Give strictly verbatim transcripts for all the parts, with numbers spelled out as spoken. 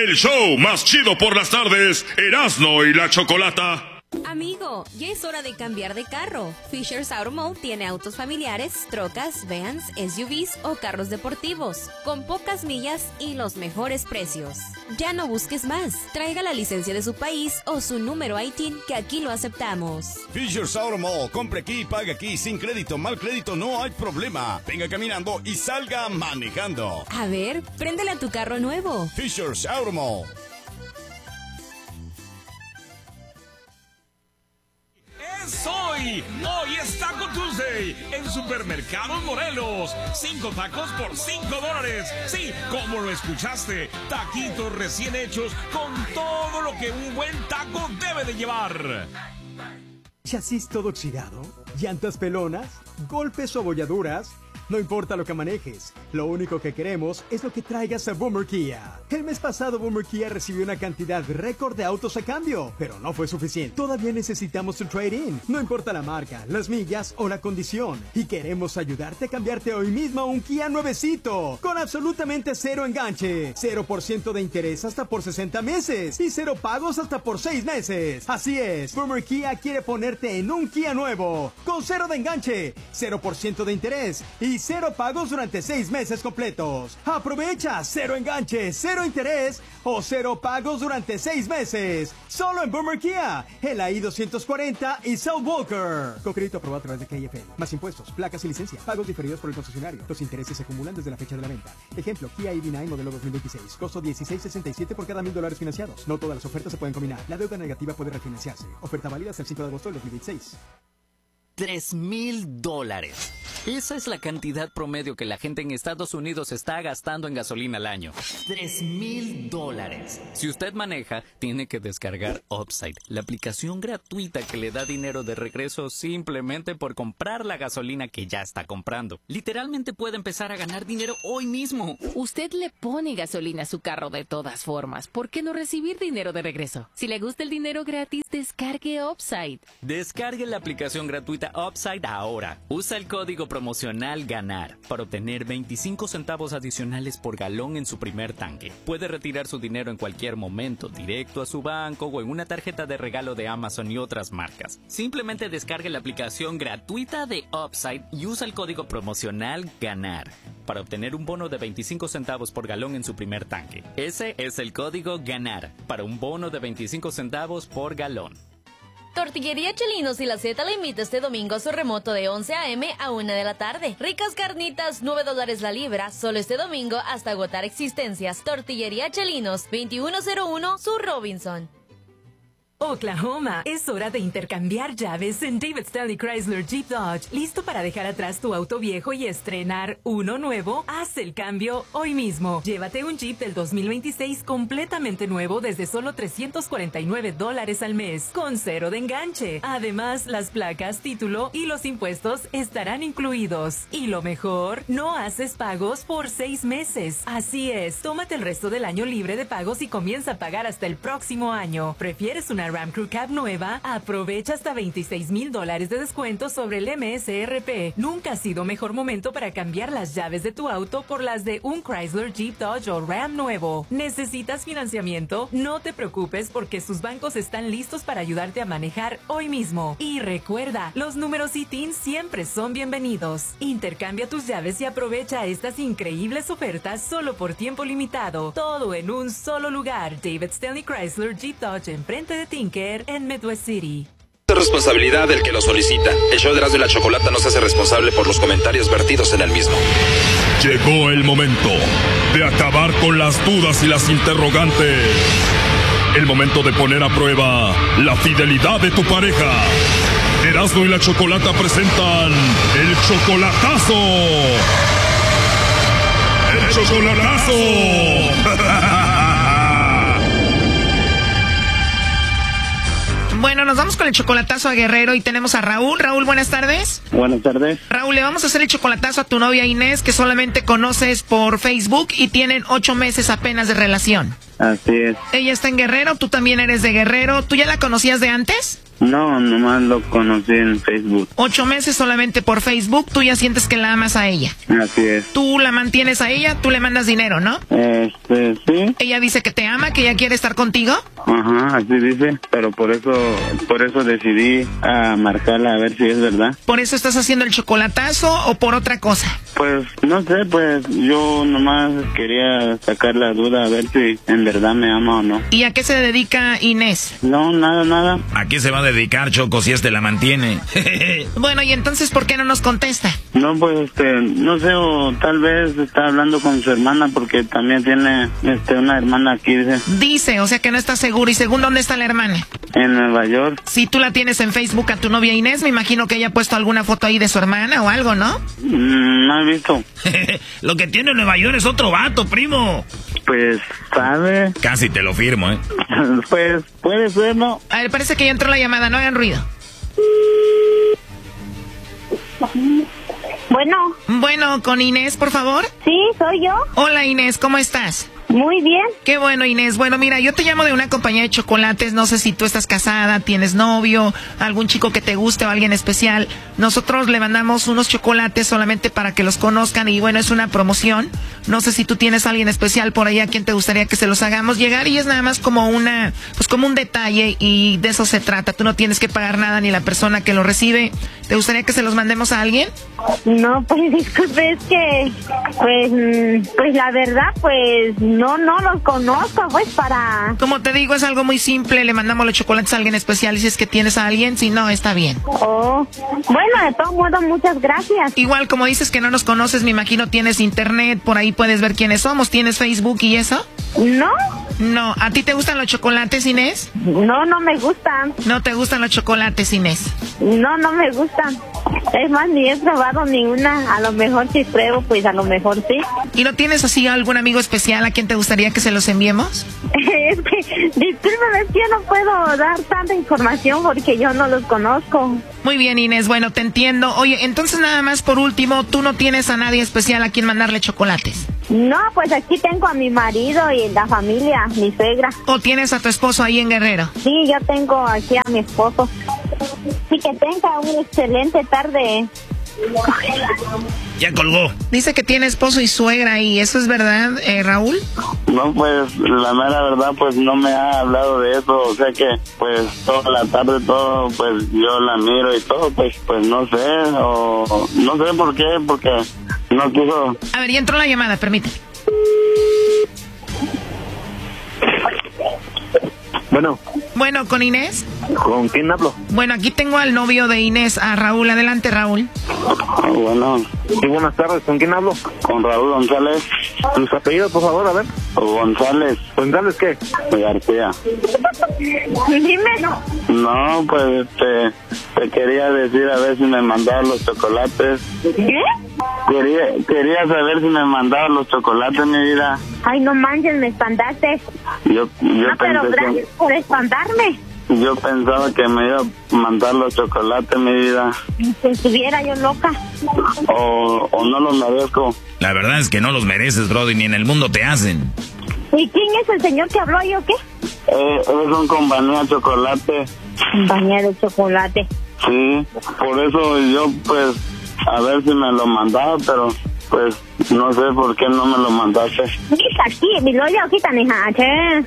El show más chido por las tardes, Erasmo y la Chocolata. Amigo, ya es hora de cambiar de carro. Fisher's Automall tiene autos familiares, trocas, vans, S U Vs o carros deportivos, con pocas millas y los mejores precios. Ya no busques más. Traiga la licencia de su país o su número I T I N, que aquí lo aceptamos. Fisher's Automall, compre aquí y pague aquí. Sin crédito, mal crédito, no hay problema. Venga caminando y salga manejando. A ver, préndele a tu carro nuevo. Fisher's Automall. Hoy, hoy es Taco Tuesday en Supermercados Morelos. Cinco tacos por cinco dólares. Sí, como lo escuchaste, taquitos recién hechos con todo lo que un buen taco debe de llevar. ¿Chasis todo oxidado? ¿Llantas pelonas? ¿Golpes o abolladuras? No importa lo que manejes, lo único que queremos es lo que traigas a Boomer Kia. El mes pasado Boomer Kia recibió una cantidad récord de autos a cambio, pero no fue suficiente. Todavía necesitamos tu trade-in, no importa la marca, las millas o la condición. Y queremos ayudarte a cambiarte hoy mismo a un Kia nuevecito, con absolutamente cero enganche, cero por ciento de interés hasta por sesenta meses y cero pagos hasta por seis meses. Así es, Boomer Kia quiere ponerte en un Kia nuevo, con cero de enganche, cero por ciento de interés y cero pagos durante seis meses completos. Aprovecha, cero enganche, cero interés o cero pagos durante seis meses. Solo en Boomer Kia, en la I doscientos cuarenta y South Walker. Con crédito aprobado a través de K F L. Más impuestos, placas y licencia. Pagos diferidos por el concesionario. Los intereses se acumulan desde la fecha de la venta. Ejemplo, Kia E V nueve modelo dos mil veintiséis. Costo dieciséis sesenta y siete por cada mil dólares financiados. No todas las ofertas se pueden combinar. La deuda negativa puede refinanciarse. Oferta válida hasta el cinco de agosto del dos mil veintiséis. Tres mil dólares. Esa es la cantidad promedio que la gente en Estados Unidos está gastando en gasolina al año. Tres mil dólares. Si usted maneja, tiene que descargar Upside, la aplicación gratuita que le da dinero de regreso simplemente por comprar la gasolina que ya está comprando. Literalmente puede empezar a ganar dinero hoy mismo. Usted le pone gasolina a su carro de todas formas. ¿Por qué no recibir dinero de regreso? Si le gusta el dinero gratis, descargue Upside. Descargue la aplicación gratuita Upside ahora. Usa el código promocional GANAR para obtener veinticinco centavos adicionales por galón en su primer tanque. Puede retirar su dinero en cualquier momento, directo a su banco o en una tarjeta de regalo de Amazon y otras marcas. Simplemente descargue la aplicación gratuita de Upside y usa el código promocional GANAR para obtener un bono de veinticinco centavos por galón en su primer tanque. Ese es el código GANAR para un bono de veinticinco centavos por galón. Tortillería Chelinos y la Z le invita este domingo a su remoto de once a eme a una de la tarde. Ricas carnitas, nueve dólares la libra, solo este domingo hasta agotar existencias. Tortillería Chelinos, veintiuno cero uno Sur Robinson. Oklahoma, es hora de intercambiar llaves en David Stanley Chrysler Jeep Dodge. ¿Listo para dejar atrás tu auto viejo y estrenar uno nuevo? Haz el cambio hoy mismo. Llévate un Jeep del dos mil veintiséis completamente nuevo desde solo trescientos cuarenta y nueve dólares al mes, con cero de enganche. Además, las placas, título y los impuestos estarán incluidos. Y lo mejor, no haces pagos por seis meses. Así es, tómate el resto del año libre de pagos y comienza a pagar hasta el próximo año. ¿Prefieres una Ram Crew Cab nueva? Aprovecha hasta veintiséis mil dólares de descuento sobre el eme ese erre pe. Nunca ha sido mejor momento para cambiar las llaves de tu auto por las de un Chrysler, Jeep, Dodge o Ram nuevo. ¿Necesitas financiamiento? No te preocupes porque sus bancos están listos para ayudarte a manejar hoy mismo. Y recuerda, los números I T I N siempre son bienvenidos. Intercambia tus llaves y aprovecha estas increíbles ofertas solo por tiempo limitado. Todo en un solo lugar. David Stanley Chrysler Jeep Dodge enfrente de Tinker en Midwest City. Es responsabilidad del que lo solicita. El show de Erasmo y la Chocolata no se hace responsable por los comentarios vertidos en el mismo. Llegó el momento de acabar con las dudas y las interrogantes. El momento de poner a prueba la fidelidad de tu pareja. Erasmo y la Chocolata presentan el chocolatazo. ¡El chocolatazo! Bueno, nos vamos con el chocolatazo a Guerrero y tenemos a Raúl. Raúl, buenas tardes. Buenas tardes. Raúl, le vamos a hacer el chocolatazo a tu novia Inés, que solamente conoces por Facebook y tienen ocho meses apenas de relación. Así es. Ella está en Guerrero, tú también eres de Guerrero. ¿Tú ya la conocías de antes? No, nomás lo conocí en Facebook. Ocho meses solamente por Facebook, tú ya sientes que la amas a ella. Así es. Tú la mantienes a ella, tú le mandas dinero, ¿no? Este, sí. Ella dice que te ama, que ella quiere estar contigo. Ajá, así dice, pero por eso, por eso decidí a marcarla a ver si es verdad. ¿Por eso estás haciendo el chocolatazo o por otra cosa? Pues, no sé, pues yo nomás quería sacar la duda a ver si en verdad me ama o no. ¿Y a qué se dedica Inés? No, nada, nada. ¿A qué se va a dedicar, Choco, si este la mantiene? Bueno, y entonces, ¿por qué no nos contesta? No, pues, este, no sé, o tal vez está hablando con su hermana porque también tiene, este, una hermana aquí, dice. Dice, o sea que no está seguro. ¿Y según dónde está la hermana? En Nueva York. Si tú la tienes en Facebook a tu novia Inés, me imagino que ella ha puesto alguna foto ahí de su hermana o algo, ¿no? Mm, no he visto. Lo que tiene Nueva York es otro vato, primo. Pues, ¿sabe? Casi te lo firmo, ¿eh? Pues, puede ser, ¿no? A ver, parece que ya entró la llamada, no hagan ruido. Bueno. Bueno, con Inés, por favor. Sí, soy yo. Hola, Inés, ¿cómo estás? Muy bien. Qué bueno, Inés. Bueno, mira, yo te llamo de una compañía de chocolates. No sé si tú estás casada, tienes novio, algún chico que te guste o alguien especial. Nosotros le mandamos unos chocolates solamente para que los conozcan y bueno, es una promoción. No sé si tú tienes a alguien especial por ahí a quien te gustaría que se los hagamos llegar y es nada más como una, pues como un detalle y de eso se trata. Tú no tienes que pagar nada ni la persona que lo recibe. ¿Te gustaría que se los mandemos a alguien? No, pues disculpe, es que, pues, pues la verdad, pues no, no los conozco, pues para... Como te digo, es algo muy simple, le mandamos los chocolates a alguien especial y si es que tienes a alguien, si no, está bien. Oh, bueno, de todos modos, muchas gracias. Igual, como dices que no nos conoces, me imagino tienes internet, por ahí puedes ver quiénes somos, ¿tienes Facebook y eso? No. No, ¿a ti te gustan los chocolates, Inés? No, no me gustan. ¿No te gustan los chocolates, Inés? No, no me gustan. Es más, ni he probado ninguna. A lo mejor si pruebo, pues a lo mejor sí. ¿Y no tienes así algún amigo especial a quien te gustaría que se los enviemos? Es que, discúlpeme, es que yo no puedo dar tanta información porque yo no los conozco. Muy bien, Inés, bueno, te entiendo. Oye, entonces nada más por último, ¿tú no tienes a nadie especial a quien mandarle chocolates? No, pues aquí tengo a mi marido y la familia, mi suegra. ¿O tienes a tu esposo ahí en Guerrero? Sí, yo tengo aquí a mi esposo. Y que tenga una excelente tarde. Ya colgó. Dice que tiene esposo y suegra y ¿eso es verdad, eh, Raúl? No, pues la mera verdad, pues no me ha hablado de eso, o sea que pues toda la tarde todo, pues yo la miro y todo, pues pues no sé, o no sé por qué, porque no quiso. A ver, ya entró la llamada, permíteme. Bueno. Bueno, ¿con Inés? ¿Con quién hablo? Bueno, aquí tengo al novio de Inés, a Raúl. Adelante, Raúl. Ah, bueno. Sí, buenas tardes. ¿Con quién hablo? Con Raúl González. ¿Tus apellidos, por favor? A ver. González. ¿González qué? García. Dime. No, pues este, te quería decir a ver si me mandabas los chocolates. ¿Qué? Quería, quería saber si me mandabas los chocolates, mi vida. Ay, no manches, me espantaste. Yo, yo ah, pero gracias que, por espantarme. Yo pensaba que me iba a mandar los chocolates, mi vida. Si estuviera yo loca. O, o no los merezco. La verdad es que no los mereces, Brody, ni en el mundo te hacen. ¿Y quién es el señor que habló ahí o qué? Eh, es un compañía de chocolate. Compañía de chocolate. Sí, por eso yo pues a ver si me lo mandaba, pero pues no sé por qué no me lo mandaste. Mira aquí, mi loya aquí ni hacha.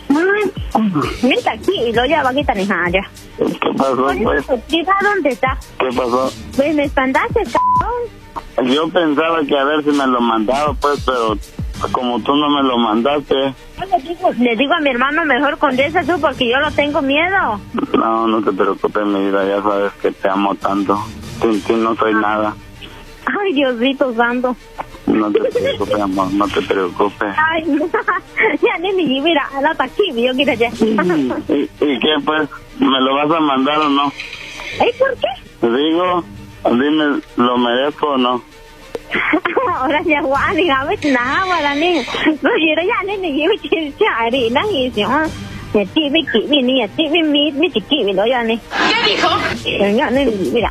Mira aquí, mi loya va aquí ni hacha. ¿Qué pasó, pues? ¿Dónde está? ¿Qué pasó? Pues me espantaste, cabrón. Yo pensaba que a ver si me lo mandaba, pues, pero como tú no me lo mandaste. Le digo, le digo a mi hermano, mejor contesta tú porque yo no tengo miedo. No, no te preocupes, mi vida, ya sabes que te amo tanto. Sin ti no soy nada. Ay, Diosito santo. No te preocupes, amor, no te preocupes. Ay, ya ni ni mira, la aquí, yo quiero ya. ¿Y, ¿Y qué, pues? ¿Me lo vas a mandar o no? ¿Eh, por qué? Te digo, dime, ¿lo merezco o no? Ahora ya guay, digamos, nada, ahora ni. No quiero ya ni ni yo quiero ya, ni nada, y si ah. Mi tibi kiwi ni, tibi mi, mi kiwi lo ya ni. ¿Qué dijo? Ya ni, mira.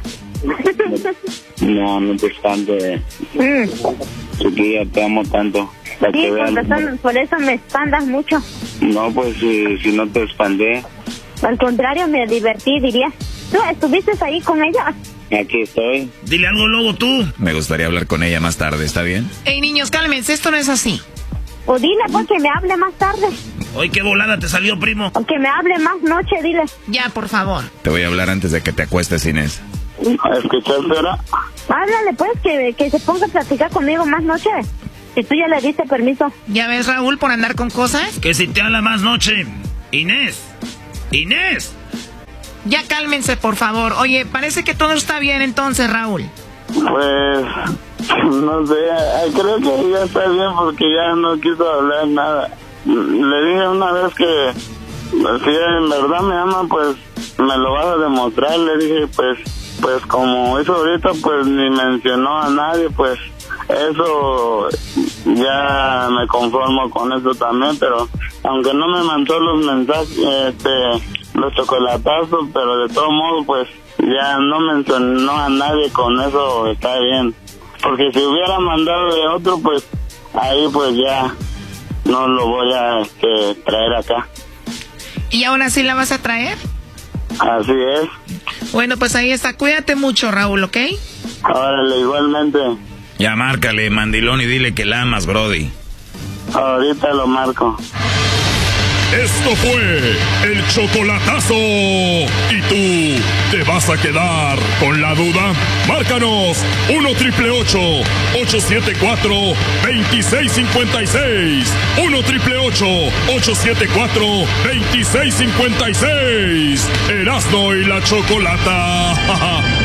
No, no te espantes. Mm. Chiquilla, te amo tanto. Sí, por, razón, por eso me espantas mucho. No, pues si, si no te expandé. Al contrario, me divertí, diría. ¿Tú estuviste ahí con ella? Aquí estoy. Dile algo luego tú. Me gustaría hablar con ella más tarde, ¿está bien? Ey, niños, cálmense, esto no es así. O dile, pues, que me hable más tarde. Oye, qué volada te salió, primo. O que me hable más noche, dile. Ya, por favor. Te voy a hablar antes de que te acuestes, Inés. ¿Escuchaste ahora? Háblale, pues, que, que se ponga a platicar conmigo más noche. Si tú ya le diste permiso. ¿Ya ves, Raúl, por andar con cosas? Que si te habla más noche. Inés. Inés. Ya cálmense, por favor. Oye, parece que todo está bien entonces, Raúl. Pues, no sé, creo que ya está bien porque ya no quiso hablar nada. Le dije una vez que si en verdad me ama, pues me lo vas a demostrar. Le dije, pues, pues como eso ahorita, pues ni mencionó a nadie, pues eso ya me conformo con eso también, pero aunque no me mandó los mensajes, este, los chocolatazos, pero de todo modo, pues ya no mencionó a nadie, con eso está bien. Porque si hubiera mandado de otro, pues ahí pues ya no lo voy a este, traer acá. ¿Y aún así la vas a traer? Así es. Bueno, pues ahí está. Cuídate mucho, Raúl, ¿ok? Órale, igualmente. Ya márcale, mandilón, y dile que la amas, Brody. Ahorita lo marco. Esto fue el chocolatazo. ¿Y tú te vas a quedar con la duda? Márcanos uno triple ocho, ocho siete cuatro, dos seis cinco seis. uno triple ocho, ocho siete cuatro, dos seis cinco seis. Erasmo y la Chocolata.